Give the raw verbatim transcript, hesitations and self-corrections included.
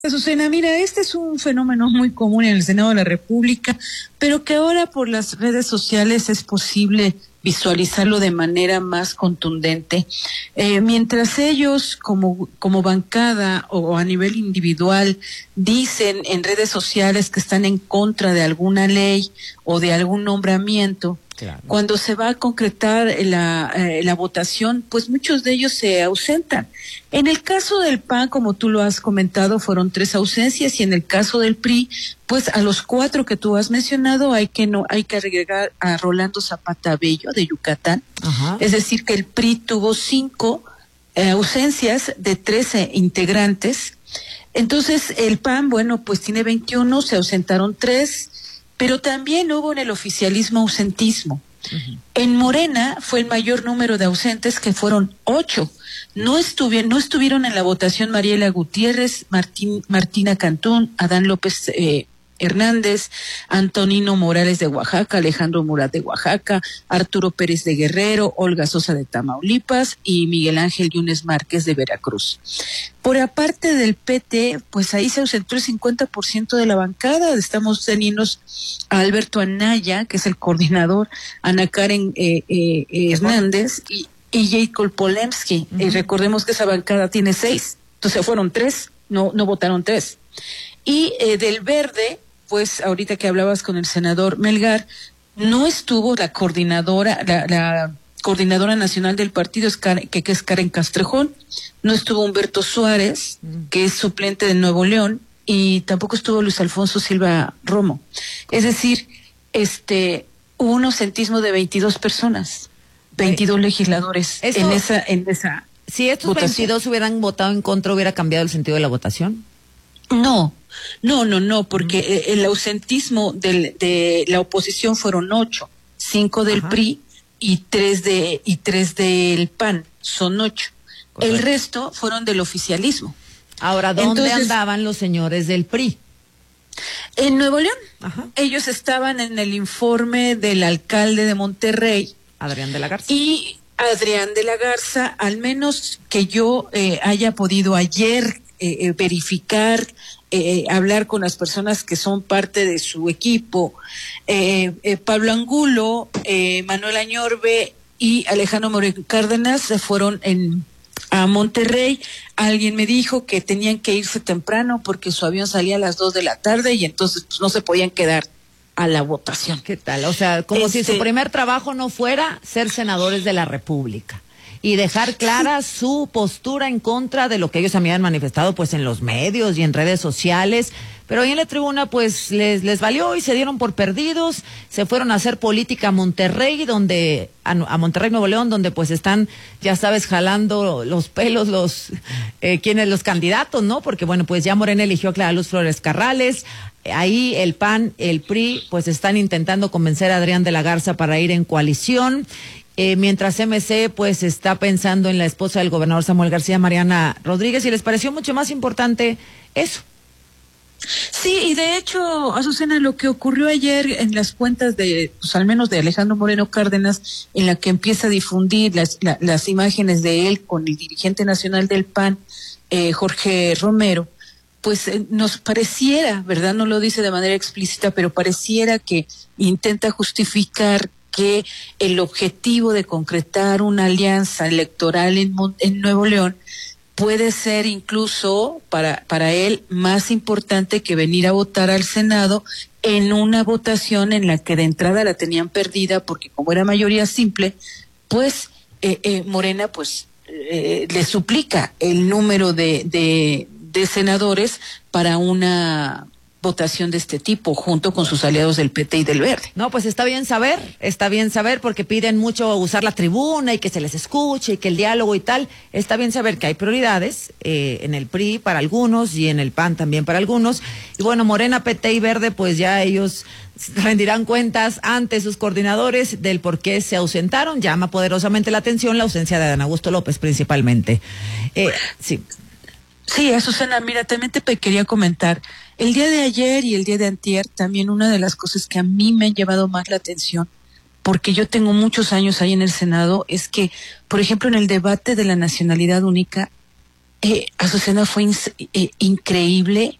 Azucena, mira, este es un fenómeno muy común en el Senado de la República, pero que ahora por las redes sociales es posible visualizarlo de manera más contundente. Eh, mientras ellos, como, como bancada o a nivel individual, dicen en redes sociales que están en contra de alguna ley o de algún nombramiento, claro, cuando se va a concretar la, eh, la votación, pues muchos de ellos se ausentan. En el caso del P A N, como tú lo has comentado, fueron tres ausencias, y en el caso del P R I, pues a los cuatro que tú has mencionado hay que no hay que agregar a Rolando Zapata Bello de Yucatán. Ajá. Es decir, que el P R I tuvo cinco eh, ausencias de trece integrantes. Entonces el P A N, bueno, pues tiene veintiuno, se ausentaron tres, pero también hubo en el oficialismo ausentismo. Uh-huh. En Morena fue el mayor número de ausentes, que fueron ocho. No estuvieron, no estuvieron en la votación Mariela Gutiérrez, Martín, Martina Cantún, Adán López eh, Hernández, Antonino Morales de Oaxaca, Alejandro Murat de Oaxaca, Arturo Pérez de Guerrero, Olga Sosa de Tamaulipas y Miguel Ángel Yunes Márquez de Veracruz. Por aparte del P T, pues ahí se ausentó el cincuenta por ciento de la bancada. Estamos teniendo a Alberto Anaya, que es el coordinador, Ana Karen eh, eh, Hernández y, y Jacob Polemski. Uh-huh. Y recordemos que esa bancada tiene seis, entonces fueron tres, no, no votaron tres. Y eh, del Verde, pues ahorita que hablabas con el senador Melgar, no estuvo la coordinadora, la, la coordinadora nacional del partido, es Karen, que, que es Karen Castrejón, no estuvo Humberto Suárez, mm. que es suplente de Nuevo León, y tampoco estuvo Luis Alfonso Silva Romo. Es decir, este, hubo un ausentismo de veintidós personas, veintidós eh, legisladores eso, en esa, en esa. Si estos votación. veintidós hubieran votado en contra, ¿hubiera cambiado el sentido de la votación? No, no, no, no, porque mm. el ausentismo del, de la oposición fueron ocho, cinco del Ajá. P R I y tres de y tres del P A N, son ocho. Correcto. El resto fueron del oficialismo. Ahora, ¿dónde Entonces, andaban los señores del P R I? En Nuevo León. Ajá. Ellos estaban en el informe del alcalde de Monterrey, Adrián de la Garza. Y Adrián de la Garza, al menos que yo eh, haya podido ayer eh, eh, verificar, eh, hablar con las personas que son parte de su equipo, eh, eh, Pablo Angulo, eh, Manuel Añorbe y Alejandro Moreno Cárdenas se fueron en a Monterrey. Alguien me dijo que tenían que irse temprano porque su avión salía a las dos de la tarde y entonces pues, no se podían quedar a la votación. ¿Qué tal? O sea, como este... si su primer trabajo no fuera ser senadores de la República y dejar clara sí. su postura en contra de lo que ellos habían manifestado pues en los medios y en redes sociales, pero ahí en la tribuna pues les les valió y se dieron por perdidos, se fueron a hacer política a Monterrey, donde a, a Monterrey, Nuevo León, donde pues están, ya sabes, jalando los pelos los eh, quienes los candidatos, ¿no? Porque bueno, pues ya Morena eligió a Clara Luz Flores Carrales. Ahí el P A N, el P R I, pues están intentando convencer a Adrián de la Garza para ir en coalición, eh, mientras M C pues está pensando en la esposa del gobernador Samuel García, Mariana Rodríguez, y les pareció mucho más importante eso. Sí, y de hecho, Azucena, lo que ocurrió ayer en las cuentas de, pues al menos de Alejandro Moreno Cárdenas, en la que empieza a difundir las, la, las imágenes de él con el dirigente nacional del P A N, eh, Jorge Romero, pues eh, nos pareciera, ¿verdad? No lo dice de manera explícita, pero pareciera que intenta justificar que el objetivo de concretar una alianza electoral en, en Nuevo León puede ser incluso para, para él más importante que venir a votar al Senado en una votación en la que de entrada la tenían perdida, porque como era mayoría simple, pues eh, eh, Morena pues eh, le suplica el número de, de de senadores para una votación de este tipo, junto con sus aliados del P T y del Verde. No, pues está bien saber, está bien saber, porque piden mucho usar la tribuna y que se les escuche y que el diálogo y tal. Está bien saber que hay prioridades eh, en el P R I para algunos y en el P A N también para algunos. Y bueno, Morena, P T y Verde, pues ya ellos rendirán cuentas ante sus coordinadores del por qué se ausentaron. Llama poderosamente la atención la ausencia de Adán Augusto López principalmente. Eh, sí. Sí, Azucena, mira, también te quería comentar, el día de ayer y el día de antier, también una de las cosas que a mí me han llevado más la atención, porque yo tengo muchos años ahí en el Senado, es que, por ejemplo, en el debate de la nacionalidad única, Eh, Azucena, fue in- eh, increíble